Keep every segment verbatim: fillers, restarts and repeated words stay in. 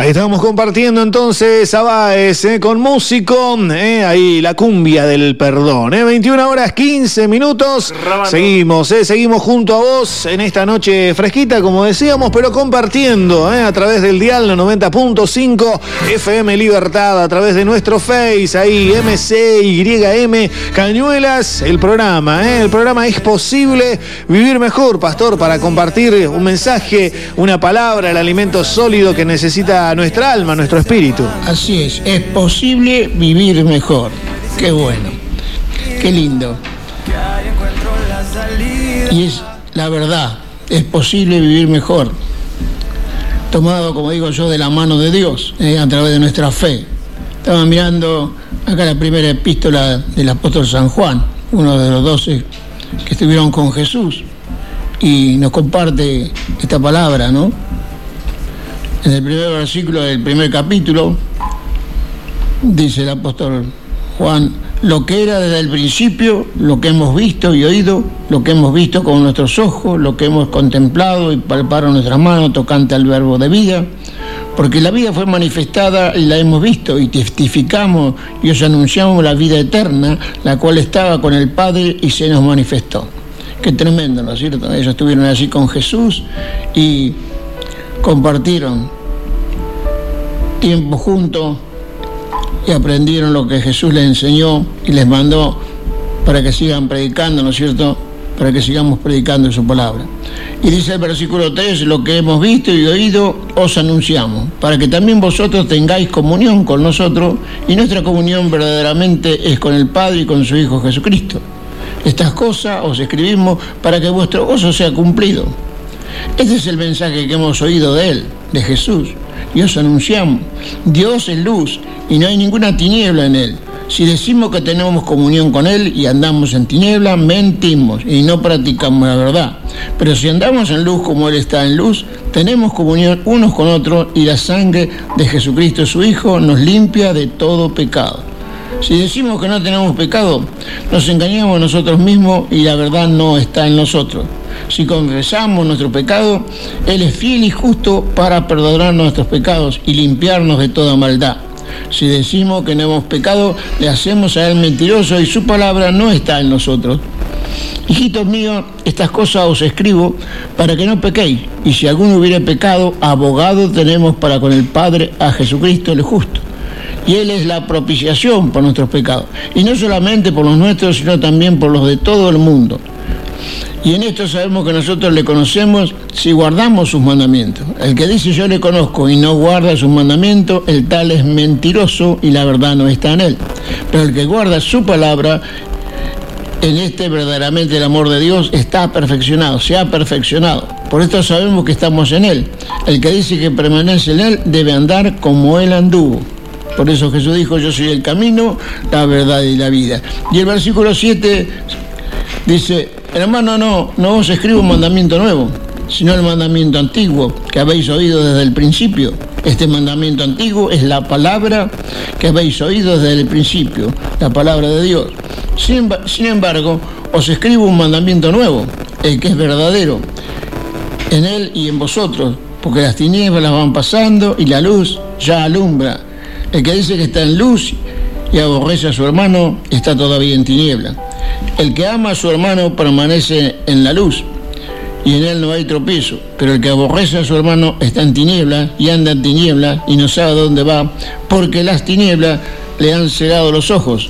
Ahí estamos compartiendo entonces a Báez eh, con Músico, eh, ahí la cumbia del perdón, eh, veintiuna horas quince minutos. Rabando. Seguimos, eh, seguimos junto a vos en esta noche fresquita, como decíamos, pero compartiendo eh, a través del dial noventa punto cinco F M Libertad, a través de nuestro Face, ahí M C Y M Cañuelas, el programa, eh, el programa Es Posible Vivir Mejor, Pastor, para compartir un mensaje, una palabra, el alimento sólido que necesita nuestra alma, nuestro espíritu. Así es, es posible vivir mejor. Qué bueno, qué lindo. Y es la verdad, es posible vivir mejor. Tomado, como digo yo, de la mano de Dios, eh, a través de nuestra fe. Estaba mirando acá la primera epístola del apóstol San Juan, uno de los doce que estuvieron con Jesús, y nos comparte esta palabra, ¿no? En el primer versículo del primer capítulo, dice el apóstol Juan: lo que era desde el principio, lo que hemos visto y oído, lo que hemos visto con nuestros ojos, lo que hemos contemplado y palpado nuestras manos tocante al verbo de vida, porque la vida fue manifestada y la hemos visto y testificamos y os anunciamos la vida eterna, la cual estaba con el Padre y se nos manifestó. Qué tremendo, ¿no es cierto? Ellos estuvieron así con Jesús y compartieron tiempo juntos y aprendieron lo que Jesús les enseñó y les mandó para que sigan predicando, ¿no es cierto? Para que sigamos predicando su palabra. Y dice el versículo tres: lo que hemos visto y oído os anunciamos, para que también vosotros tengáis comunión con nosotros, y nuestra comunión verdaderamente es con el Padre y con su Hijo Jesucristo. Estas cosas os escribimos para que vuestro gozo sea cumplido. Este es el mensaje que hemos oído de Él, de Jesús, y os anunciamos. Dios es luz y no hay ninguna tiniebla en Él. Si decimos que tenemos comunión con Él y andamos en tiniebla, mentimos y no practicamos la verdad. Pero si andamos en luz como Él está en luz, tenemos comunión unos con otros, y la sangre de Jesucristo, su Hijo, nos limpia de todo pecado. Si decimos que no tenemos pecado, nos engañamos nosotros mismos y la verdad no está en nosotros. Si confesamos nuestro pecado, Él es fiel y justo para perdonar nuestros pecados y limpiarnos de toda maldad. Si decimos que no hemos pecado, le hacemos a Él mentiroso y su palabra no está en nosotros. Hijitos míos, estas cosas os escribo para que no pequéis, y si alguno hubiere pecado, abogado tenemos para con el Padre a Jesucristo el justo. Y Él es la propiciación por nuestros pecados, y no solamente por los nuestros, sino también por los de todo el mundo. Y en esto sabemos que nosotros le conocemos si guardamos sus mandamientos. El que dice yo le conozco y no guarda sus mandamientos, el tal es mentiroso y la verdad no está en él. Pero el que guarda su palabra, en este verdaderamente el amor de Dios está perfeccionado, se ha perfeccionado. Por esto sabemos que estamos en Él. El que dice que permanece en Él debe andar como Él anduvo. Por eso Jesús dijo: yo soy el camino, la verdad y la vida. Y el versículo siete dice: hermano, no, no os escribo un mandamiento nuevo, sino el mandamiento antiguo que habéis oído desde el principio. Este mandamiento antiguo es la palabra que habéis oído desde el principio, la palabra de Dios. Sin, sin embargo, os escribo un mandamiento nuevo, el que es verdadero, en Él y en vosotros, porque las tinieblas van pasando y la luz ya alumbra. El que dice que está en luz y aborrece a su hermano está todavía en tiniebla. El que ama a su hermano permanece en la luz, y en él no hay tropiezo. Pero el que aborrece a su hermano está en tinieblas y anda en tinieblas y no sabe dónde va, porque las tinieblas le han cegado los ojos.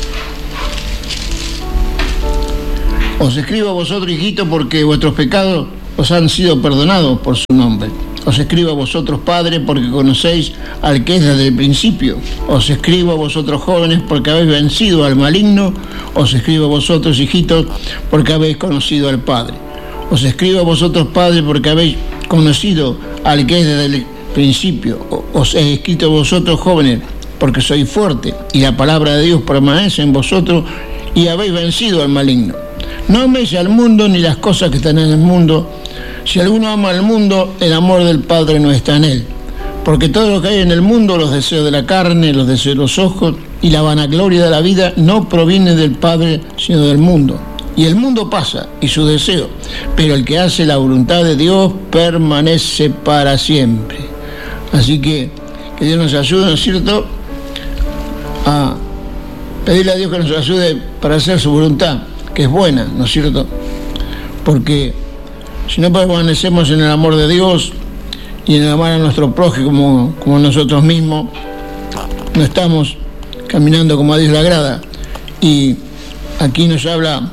Os escribo a vosotros, hijitos, porque vuestros pecados os han sido perdonados por su nombre. Os escribo a vosotros, padres, porque conocéis al que es desde el principio. Os escribo a vosotros, jóvenes, porque habéis vencido al maligno. Os escribo a vosotros, hijitos, porque habéis conocido al Padre. Os escribo a vosotros, padres, porque habéis conocido al que es desde el principio. Os he escrito a vosotros, jóvenes, porque sois fuertes, y la palabra de Dios permanece en vosotros, y habéis vencido al maligno. No améis al mundo ni las cosas que están en el mundo. Si alguno ama al mundo, el amor del Padre no está en él. Porque todo lo que hay en el mundo, los deseos de la carne, los deseos de los ojos y la vanagloria de la vida, no proviene del Padre, sino del mundo. Y el mundo pasa, y su deseo, pero el que hace la voluntad de Dios permanece para siempre. Así que que Dios nos ayude, ¿no es cierto?, a pedirle a Dios que nos ayude para hacer su voluntad, que es buena, ¿no es cierto? Porque si no permanecemos en el amor de Dios y en el amar a nuestro prójimo como, como nosotros mismos, no estamos caminando como a Dios le agrada. Y aquí nos habla,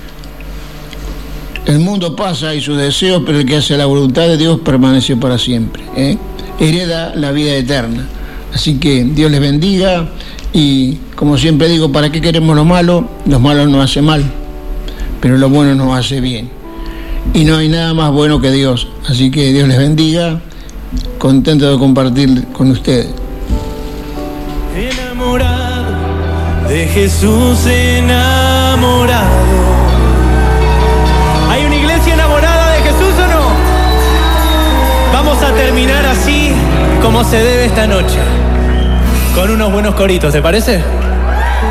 el mundo pasa y sus deseos, pero el que hace la voluntad de Dios permanece para siempre, ¿eh? Hereda la vida eterna. Así que Dios les bendiga y, como siempre digo, ¿para qué queremos lo malo? Lo malo nos hace mal, pero lo bueno nos hace bien. Y no hay nada más bueno que Dios. Así que Dios les bendiga, contento de compartir con ustedes. Enamorado de Jesús, enamorado. ¿Hay una iglesia enamorada de Jesús o no? Vamos a terminar así como se debe esta noche, con unos buenos coritos, ¿te parece?